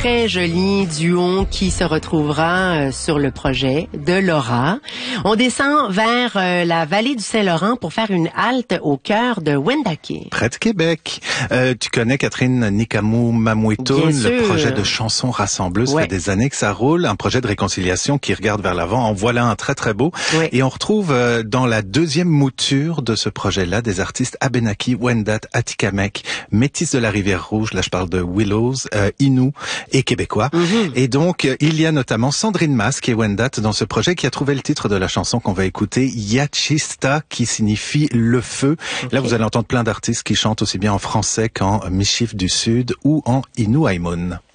très joli duo qui se retrouvera sur le projet de Laura. On descend vers la vallée du Saint-Laurent pour faire une halte au cœur de Wendake. Près de Québec. Tu connais Catherine Nikamu-Mamuetun, le projet de chansons rassembleuses. Ça fait des années que ça roule. Un projet de réconciliation qui regarde vers l'avant. En voilà un très très beau. Oui. Et on retrouve dans la deuxième mouture de ce projet-là des artistes Abenaki, Wendat, Atikamek, Métis de la Rivière-Rouge. Là, je parle de Willows, Innu et Québécois. Et donc, il y a notamment Sandrine Mas, qui est Wendat, dans ce projet, qui a trouvé le titre de la chanson qu'on va écouter, Yachista, qui signifie le feu. Là, vous allez entendre plein d'artistes qui chantent aussi bien en français qu'en Michif du Sud ou en Innu Aimun.